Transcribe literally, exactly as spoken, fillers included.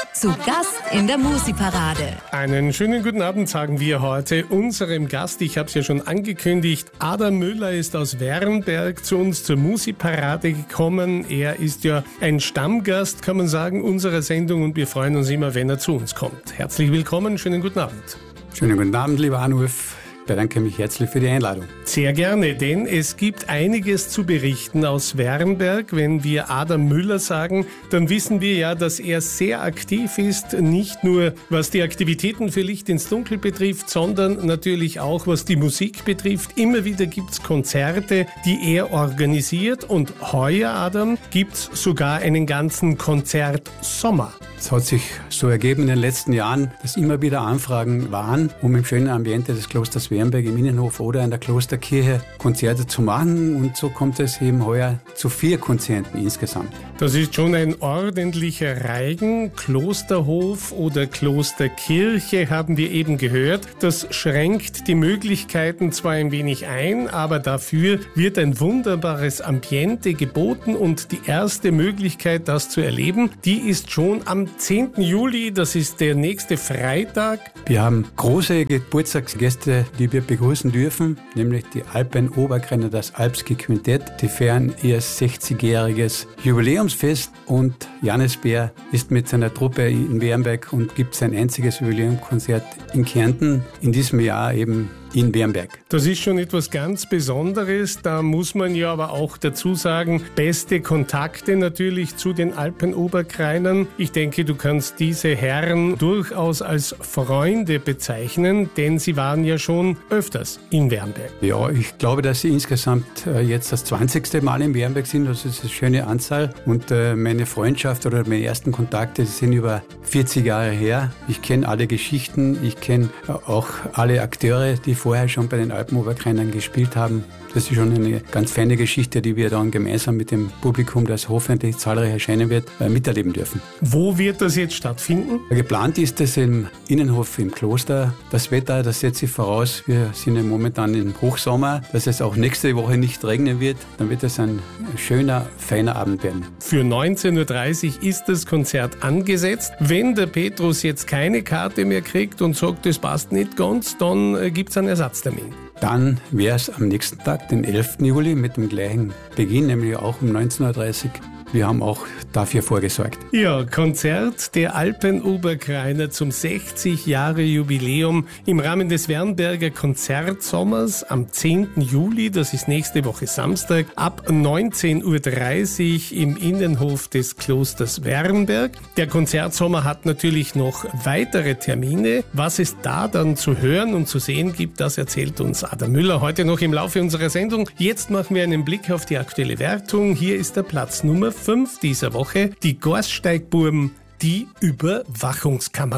Zu Gast in der Musi-Parade. Einen schönen guten Abend sagen wir heute unserem Gast. Ich habe es ja schon angekündigt. Adam Müller ist aus Wernberg zu uns zur Musi-Parade gekommen. Er ist ja ein Stammgast, kann man sagen, unserer Sendung und wir freuen uns immer, wenn er zu uns kommt. Herzlich willkommen, schönen guten Abend. Schönen guten Abend, lieber Anruf. Ich bedanke mich herzlich für die Einladung. Sehr gerne, denn es gibt einiges zu berichten aus Wernberg. Wenn wir Adam Müller sagen, dann wissen wir ja, dass er sehr aktiv ist, nicht nur was die Aktivitäten für Licht ins Dunkel betrifft, sondern natürlich auch was die Musik betrifft. Immer wieder gibt es Konzerte, die er organisiert und heuer, Adam, gibt es sogar einen ganzen Konzertsommer. Es hat sich so ergeben in den letzten Jahren, dass immer wieder Anfragen waren, um im schönen Ambiente des Klosters Wernberg im Innenhof oder in der Klosterkirche Konzerte zu machen. Und so kommt es eben heuer zu vier Konzerten insgesamt. Das ist schon ein ordentlicher Reigen. Klosterhof oder Klosterkirche haben wir eben gehört. Das schränkt die Möglichkeiten zwar ein wenig ein, aber dafür wird ein wunderbares Ambiente geboten und die erste Möglichkeit, das zu erleben, die ist schon am zehnten Juli, das ist der nächste Freitag. Wir haben große Geburtstagsgäste, die wir begrüßen dürfen, nämlich die Alpen-Oberkreiner, das Alpski Quintett. Die feiern ihr sechzigjähriges Jubiläumsfest und Janis Bär ist mit seiner Truppe in Wernberg und gibt sein einziges Jubiläumskonzert in Kärnten in diesem Jahr eben in Wernberg. Das ist schon etwas ganz Besonderes. Da muss man ja aber auch dazu sagen, beste Kontakte natürlich zu den Alpen-Oberkreinern. Ich denke, du kannst diese Herren durchaus als Freunde bezeichnen, denn sie waren ja schon öfters in Wernberg. Ja, ich glaube, dass sie insgesamt jetzt das zwanzigste Mal in Wernberg sind. Das ist eine schöne Anzahl. Und meine Freundschaft oder meine ersten Kontakte sind über vierzig Jahre her. Ich kenne alle Geschichten. Ich kenne auch alle Akteure, die vorher schon bei den Alpen-Oberkreinern gespielt haben. Das ist schon eine ganz feine Geschichte, die wir dann gemeinsam mit dem Publikum, das hoffentlich zahlreich erscheinen wird, miterleben dürfen. Wo wird das jetzt stattfinden? Geplant ist es im Innenhof im Kloster. Das Wetter, das setzt sich voraus. Wir sind ja momentan im Hochsommer, dass es auch nächste Woche nicht regnen wird. Dann wird es ein schöner, feiner Abend werden. Für neunzehn Uhr dreißig ist das Konzert angesetzt. Wenn der Petrus jetzt keine Karte mehr kriegt und sagt, das passt nicht ganz, dann gibt es einen Ersatztermin. Dann wäre es am nächsten Tag, den elften Juli, mit dem gleichen Beginn, nämlich auch um neunzehn Uhr dreißig. Wir haben auch dafür vorgesorgt. Ja, Konzert der Alpen-Oberkreiner zum sechzig Jahre Jubiläum im Rahmen des Wernberger Konzertsommers am zehnten Juli, das ist nächste Woche Samstag, ab neunzehn Uhr dreißig im Innenhof des Klosters Wernberg. Der Konzertsommer hat natürlich noch weitere Termine. Was es da dann zu hören und zu sehen gibt, das erzählt uns Adam Müller heute noch im Laufe unserer Sendung. Jetzt machen wir einen Blick auf die aktuelle Wertung. Hier ist der Platz Nummer fünf dieser Woche, die Gorststeigbuben, die Überwachungskamera.